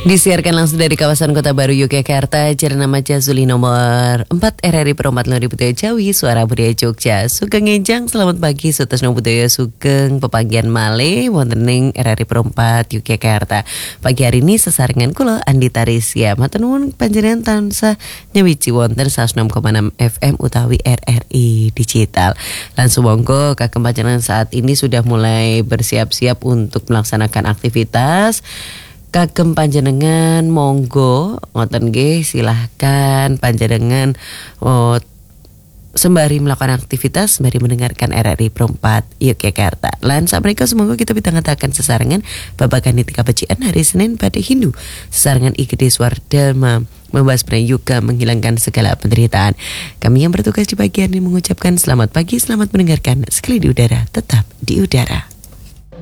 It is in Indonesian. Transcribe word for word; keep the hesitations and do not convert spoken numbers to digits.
Disiarkan langsung dari kawasan Kota Baru Yogyakarta, Cerna Jazuli nomor empat R R I Perompat Lori Budaya Jawi, Suara Budaya Jogja. Sugeng Enjang, selamat pagi, Sutasno Budaya Sugeng, Pepanggian Male, Wontening R R I Perompat Yogyakarta. Pagi hari ini sesarengan kula Andi Tarisya, matur nuwun panjenengan tansah nyawiji wonten seratus enam koma enam F M utawi R R I Digital. Lan sumangga kagem panjenengan saat ini sudah mulai bersiap-siap untuk melaksanakan aktivitas. Kagem panjenengan monggo ngoten nggih, silahkan panjenengan oh, sembari melakukan aktivitas, sembari mendengarkan R R I Perompat Yogyakarta. Lan saprika semoga kita pitangetaken sesarengan babagan niti kabecikan hari Senin pada Hindu. Sesarengan I G D Swardharma membahas mengenai yoga menghilangkan segala penderitaan. Kami yang bertugas di pagi hari ini mengucapkan selamat pagi, selamat mendengarkan sekali di udara, tetap di udara.